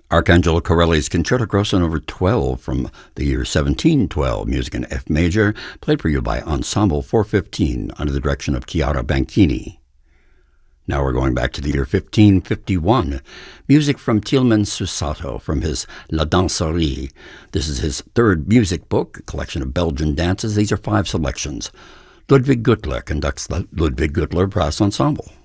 Arcangelo Corelli's Concerto Grosso No. 12 from the year 1712, music in F major, played for you by Ensemble 415 under the direction of Chiara Banchini. Now we're going back to the year 1551, music from Tilman Susato from his La Danserie. This is his third music book, a collection of Belgian dances. These are 5 selections. Ludwig Gutler conducts the Ludwig Gutler Brass Ensemble.